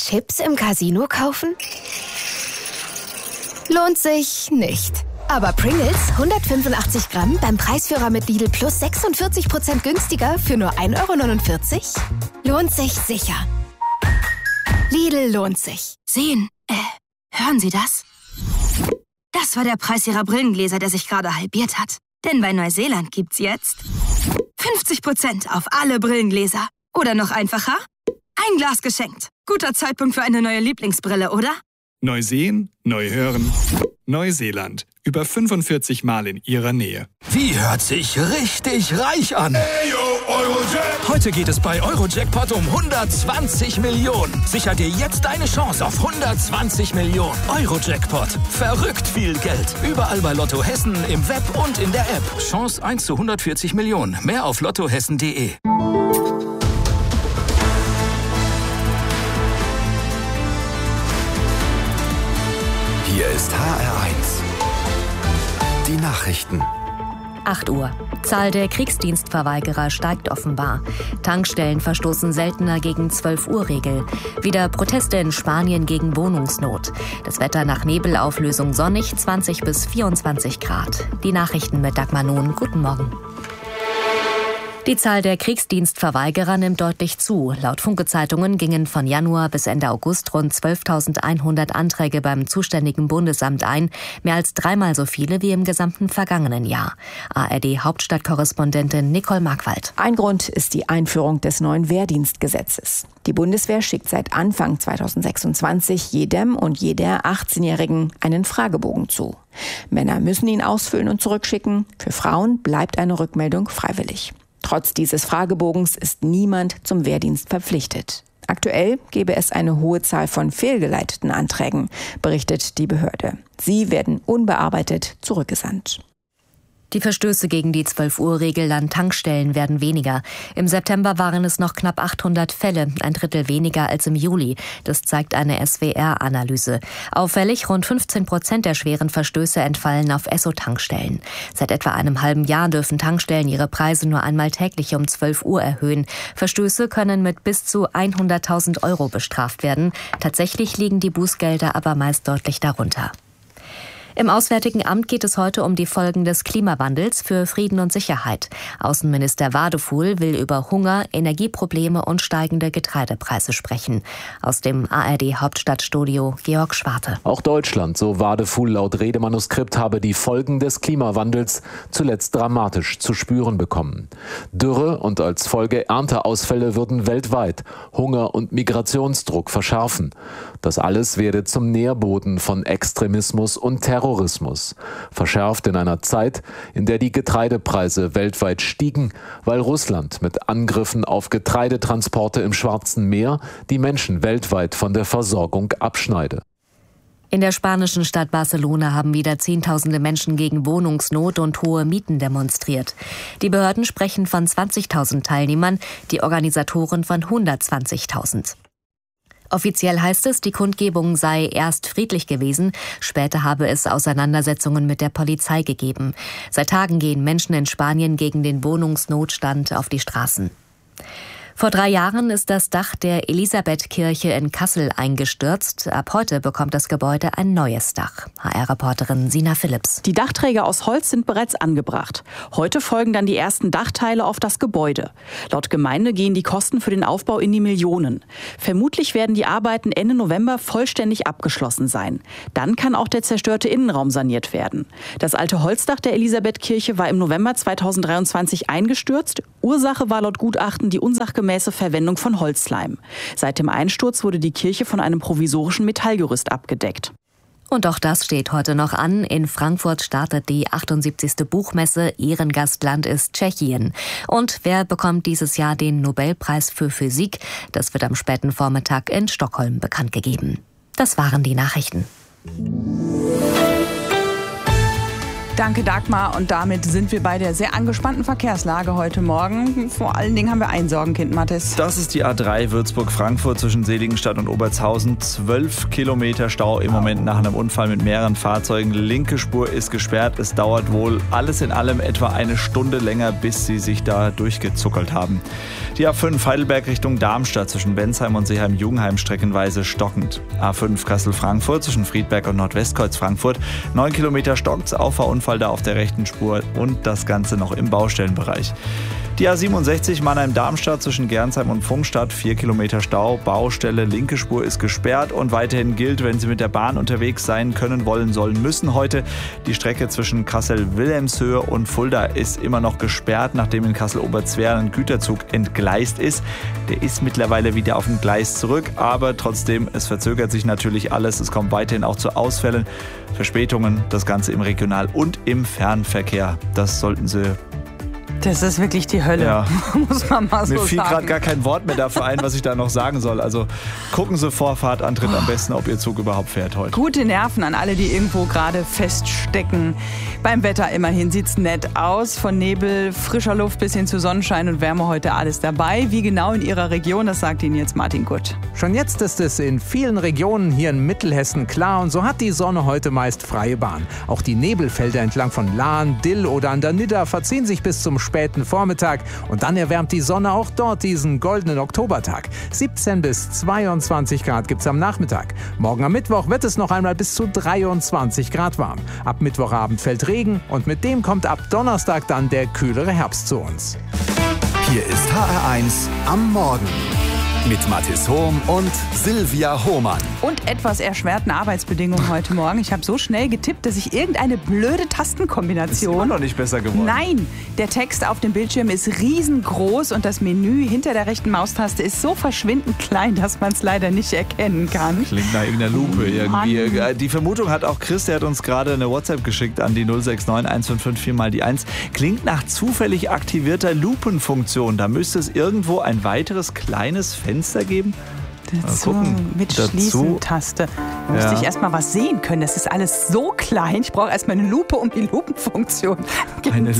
Chips im Casino kaufen? Lohnt sich nicht. Aber Pringles 185 Gramm beim Preisführer mit Lidl Plus 46% günstiger für nur 1,49 €? Lohnt sich sicher. Lidl lohnt sich. Hören Sie das? Das war der Preis Ihrer Brillengläser, der sich gerade halbiert hat. Denn bei Neuseeland gibt's jetzt 50% auf alle Brillengläser. Oder noch einfacher, ein Glas geschenkt. Guter Zeitpunkt für eine neue Lieblingsbrille, oder? Neu sehen, neu hören. Neuseeland. Über 45 Mal in Ihrer Nähe. Wie hört sich richtig reich an? Heute geht es bei Eurojackpot um 120 Millionen. Sicher dir jetzt deine Chance auf 120 Millionen. Eurojackpot. Verrückt viel Geld. Überall bei Lotto Hessen, im Web und in der App. Chance 1 zu 140 Millionen. Mehr auf lottohessen.de. Hier ist HR1. Die Nachrichten. 8 Uhr. Zahl der Kriegsdienstverweigerer steigt offenbar. Tankstellen verstoßen seltener gegen 12-Uhr-Regel. Wieder Proteste in Spanien gegen Wohnungsnot. Das Wetter nach Nebelauflösung sonnig, 20 bis 24 Grad. Die Nachrichten mit Dagmar Nohn. Guten Morgen. Die Zahl der Kriegsdienstverweigerer nimmt deutlich zu. Laut Funke-Zeitungen gingen von Januar bis Ende August rund 12.100 Anträge beim zuständigen Bundesamt ein, mehr als 3-mal so viele wie im gesamten vergangenen Jahr. ARD-Hauptstadtkorrespondentin Nicole Markwald. Ein Grund ist die Einführung des neuen Wehrdienstgesetzes. Die Bundeswehr schickt seit Anfang 2026 jedem und jeder 18-Jährigen einen Fragebogen zu. Männer müssen ihn ausfüllen und zurückschicken. Für Frauen bleibt eine Rückmeldung freiwillig. Trotz dieses Fragebogens ist niemand zum Wehrdienst verpflichtet. Aktuell gäbe es eine hohe Zahl von fehlgeleiteten Anträgen, berichtet die Behörde. Sie werden unbearbeitet zurückgesandt. Die Verstöße gegen die 12-Uhr-Regel an Tankstellen werden weniger. Im September waren es noch knapp 800 Fälle, ein Drittel weniger als im Juli. Das zeigt eine SWR-Analyse. Auffällig, rund 15% der schweren Verstöße entfallen auf Esso-Tankstellen. Seit etwa einem halben Jahr dürfen Tankstellen ihre Preise nur einmal täglich um 12 Uhr erhöhen. Verstöße können mit bis zu 100.000 € bestraft werden. Tatsächlich liegen die Bußgelder aber meist deutlich darunter. Im Auswärtigen Amt geht es heute um die Folgen des Klimawandels für Frieden und Sicherheit. Außenminister Wadefuhl will über Hunger, Energieprobleme und steigende Getreidepreise sprechen. Aus dem ARD-Hauptstadtstudio Georg Schwarte. Auch Deutschland, so Wadefuhl laut Redemanuskript, habe die Folgen des Klimawandels zuletzt dramatisch zu spüren bekommen. Dürre und als Folge Ernteausfälle würden weltweit Hunger und Migrationsdruck verschärfen. Das alles werde zum Nährboden von Extremismus und Terrorismus, verschärft in einer Zeit, in der die Getreidepreise weltweit stiegen, weil Russland mit Angriffen auf Getreidetransporte im Schwarzen Meer die Menschen weltweit von der Versorgung abschneide. In der spanischen Stadt Barcelona haben wieder Zehntausende Menschen gegen Wohnungsnot und hohe Mieten demonstriert. Die Behörden sprechen von 20.000 Teilnehmern, die Organisatoren von 120.000. Offiziell heißt es, die Kundgebung sei erst friedlich gewesen, später habe es Auseinandersetzungen mit der Polizei gegeben. Seit Tagen gehen Menschen in Spanien gegen den Wohnungsnotstand auf die Straßen. Vor 3 Jahren ist das Dach der Elisabethkirche in Kassel eingestürzt. Ab heute bekommt das Gebäude ein neues Dach. HR-Reporterin Sina Philipps. Die Dachträger aus Holz sind bereits angebracht. Heute folgen dann die ersten Dachteile auf das Gebäude. Laut Gemeinde gehen die Kosten für den Aufbau in die Millionen. Vermutlich werden die Arbeiten Ende November vollständig abgeschlossen sein. Dann kann auch der zerstörte Innenraum saniert werden. Das alte Holzdach der Elisabethkirche war im November 2023 eingestürzt. Ursache war laut Gutachten die unsachgemäße Verwendung von Holzleim. Seit dem Einsturz wurde die Kirche von einem provisorischen Metallgerüst abgedeckt. Und auch das steht heute noch an. In Frankfurt startet die 78. Buchmesse. Ehrengastland ist Tschechien. Und wer bekommt dieses Jahr den Nobelpreis für Physik? Das wird am späten Vormittag in Stockholm bekannt gegeben. Das waren die Nachrichten. Danke, Dagmar. Und damit sind wir bei der sehr angespannten Verkehrslage heute Morgen. Vor allen Dingen haben wir ein Sorgenkind, Mathis. Das ist die A3 Würzburg-Frankfurt zwischen Seligenstadt und Obertshausen. 12 Kilometer Stau im Moment nach einem Unfall mit mehreren Fahrzeugen. Linke Spur ist gesperrt. Es dauert wohl alles in allem etwa eine Stunde länger, bis sie sich da durchgezuckelt haben. Die A5 Heidelberg Richtung Darmstadt zwischen Bensheim und Seeheim-Jugenheim streckenweise stockend. A5 Kassel-Frankfurt zwischen Friedberg und Nordwestkreuz-Frankfurt. 9 Kilometer stockt's, Auffahrunfall da auf der rechten Spur und das Ganze noch im Baustellenbereich. Die A67 Mannheim-Darmstadt zwischen Gernsheim und Pfungstadt, 4 Kilometer Stau, Baustelle, linke Spur ist gesperrt und weiterhin gilt, wenn Sie mit der Bahn unterwegs sein können, wollen, sollen, müssen heute. Die Strecke zwischen Kassel-Wilhelmshöhe und Fulda ist immer noch gesperrt, nachdem in Kassel-Oberzwer ein Güterzug entgleist ist. Der ist mittlerweile wieder auf dem Gleis zurück, aber trotzdem, es verzögert sich natürlich alles. Es kommt weiterhin auch zu Ausfällen, Verspätungen, das Ganze im Regional- und im Fernverkehr. Das sollten Sie... Das ist wirklich die Hölle, ja. Muss man mal so sagen. Mir fiel gerade gar kein Wort mehr dafür ein, was ich da noch sagen soll. Also gucken Sie vor Fahrtantritt am besten, ob Ihr Zug überhaupt fährt heute. Gute Nerven an alle, die irgendwo gerade feststecken. Beim Wetter immerhin sieht's nett aus. Von Nebel, frischer Luft bis hin zu Sonnenschein und Wärme heute alles dabei. Wie genau in Ihrer Region, das sagt Ihnen jetzt Martin Gutt. Schon jetzt ist es in vielen Regionen hier in Mittelhessen klar und so hat die Sonne heute meist freie Bahn. Auch die Nebelfelder entlang von Lahn, Dill oder an der Nidda verziehen sich bis zum späten Vormittag und dann erwärmt die Sonne auch dort diesen goldenen Oktobertag. 17 bis 22 Grad gibt's am Nachmittag. Morgen am Mittwoch wird es noch einmal bis zu 23 Grad warm. Ab Mittwochabend fällt Regen und mit dem kommt ab Donnerstag dann der kühlere Herbst zu uns. Hier ist HR1 am Morgen mit Mathis Hohm und Silvia Hohmann. Und etwas erschwerten Arbeitsbedingungen heute Morgen. Ich habe so schnell getippt, dass ich irgendeine blöde Tastenkombination... Ist immer noch nicht besser geworden. Nein, der Text auf dem Bildschirm ist riesengroß und das Menü hinter der rechten Maustaste ist so verschwindend klein, dass man es leider nicht erkennen kann. Klingt nach irgendeiner Lupe irgendwie. Mann. Die Vermutung hat auch Chris, der hat uns gerade eine WhatsApp geschickt an die 069 155 4 mal die 1. Klingt nach zufällig aktivierter Lupenfunktion. Da müsste es irgendwo ein weiteres kleines Fenster geben. Dazu, mit Schließen-Taste. Da müsste ich erstmal was sehen können. Das ist alles so klein. Ich brauche erstmal eine Lupe, um die Lupenfunktion